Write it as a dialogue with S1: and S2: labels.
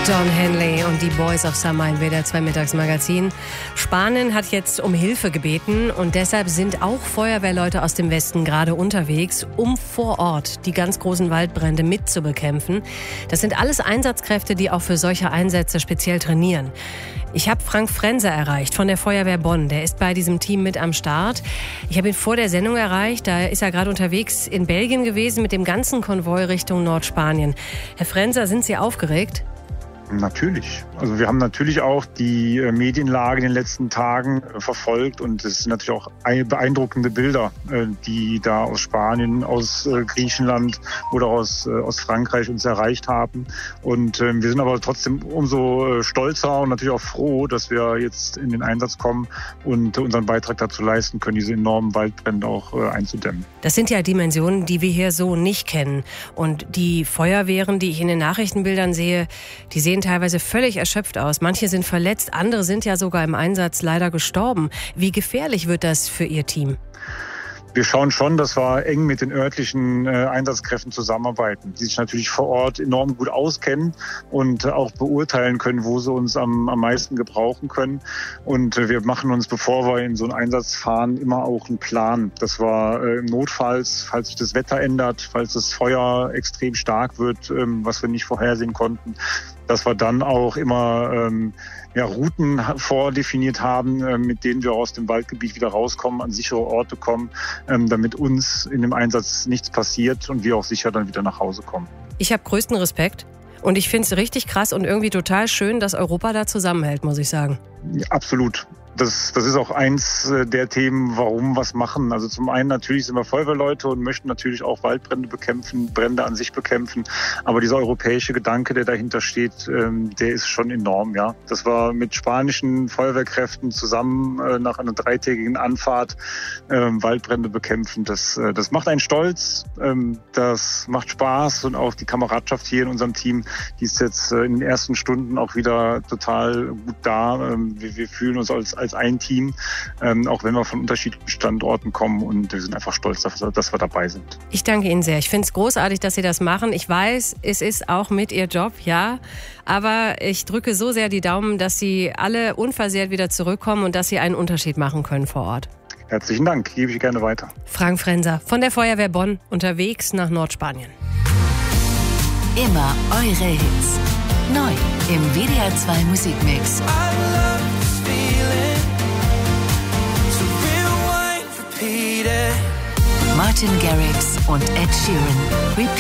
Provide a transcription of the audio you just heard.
S1: Don Henley und die Boys of Summer im WDR 2 Mittagsmagazin. Spanien hat jetzt um Hilfe gebeten und deshalb sind auch Feuerwehrleute aus dem Westen gerade unterwegs, um vor Ort die ganz großen Waldbrände mitzubekämpfen. Das sind alles Einsatzkräfte, die auch für solche Einsätze speziell trainieren. Ich habe Frank Frenzer erreicht von der Feuerwehr Bonn. Der ist bei diesem Team mit am Start. Ich habe ihn vor der Sendung erreicht. Da ist er gerade unterwegs in Belgien gewesen mit dem ganzen Konvoi Richtung Nordspanien. Herr Frenzer, sind Sie aufgeregt?
S2: Natürlich. Also wir haben natürlich auch die Medienlage in den letzten Tagen verfolgt und es sind natürlich auch beeindruckende Bilder, die da aus Spanien, aus Griechenland oder aus Frankreich uns erreicht haben. Und wir sind aber trotzdem umso stolzer und natürlich auch froh, dass wir jetzt in den Einsatz kommen und unseren Beitrag dazu leisten können, diese enormen Waldbrände auch einzudämmen.
S1: Das sind ja Dimensionen, die wir hier so nicht kennen. Und die Feuerwehren, die ich in den Nachrichtenbildern sehe, die sehen teilweise völlig erschöpft aus. Manche sind verletzt, andere sind ja sogar im Einsatz leider gestorben. Wie gefährlich wird das für Ihr Team?
S2: Wir schauen schon, dass wir eng mit den örtlichen Einsatzkräften zusammenarbeiten, die sich natürlich vor Ort enorm gut auskennen und auch beurteilen können, wo sie uns am meisten gebrauchen können. Und wir machen uns, bevor wir in so einen Einsatz fahren, immer auch einen Plan. Das war notfalls, falls sich das Wetter ändert, falls das Feuer extrem stark wird, was wir nicht vorhersehen konnten, dass wir dann auch immer Routen vordefiniert haben, mit denen wir aus dem Waldgebiet wieder rauskommen, an sichere Orte kommen, damit uns in dem Einsatz nichts passiert und wir auch sicher dann wieder nach Hause kommen.
S1: Ich habe größten Respekt und ich finde es richtig krass und irgendwie total schön, dass Europa da zusammenhält, muss ich sagen.
S2: Ja, absolut. Das ist auch eins der Themen, warum wir es machen. Also zum einen natürlich sind wir Feuerwehrleute und möchten natürlich auch Waldbrände bekämpfen, Brände an sich bekämpfen. Aber dieser europäische Gedanke, der dahinter steht, der ist schon enorm, ja. Dass wir mit spanischen Feuerwehrkräften zusammen nach einer 3-tägigen Anfahrt Waldbrände bekämpfen, das macht einen stolz, das macht Spaß und auch die Kameradschaft hier in unserem Team, die ist jetzt in den ersten Stunden auch wieder total gut da. Wir fühlen uns als ein Team, auch wenn wir von unterschiedlichen Standorten kommen und wir sind einfach stolz, dass wir dabei sind.
S1: Ich danke Ihnen sehr. Ich finde es großartig, dass Sie das machen. Ich weiß, es ist auch mit Ihr Job, ja, aber ich drücke so sehr die Daumen, dass Sie alle unversehrt wieder zurückkommen und dass Sie einen Unterschied machen können vor Ort.
S2: Herzlichen Dank, gebe ich gerne weiter.
S1: Frank Frenzer von der Feuerwehr Bonn, unterwegs nach Nordspanien.
S3: Immer eure Hits. Neu im WDR 2 Musikmix. Martin Garrix und Ed Sheeran.